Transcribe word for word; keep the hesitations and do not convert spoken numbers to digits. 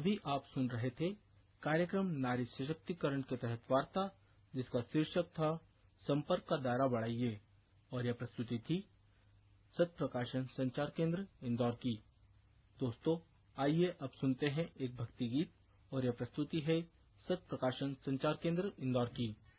अभी आप सुन रहे थे कार्यक्रम नारी सशक्तिकरण के तहत वार्ता, जिसका शीर्षक था संपर्क का दायरा बढ़ाइए, और यह प्रस्तुति थी सत्य प्रकाशन संचार केंद्र इंदौर की। दोस्तों, आइए अब सुनते हैं एक भक्ति गीत, और यह प्रस्तुति है सत्य प्रकाशन संचार केंद्र इंदौर की।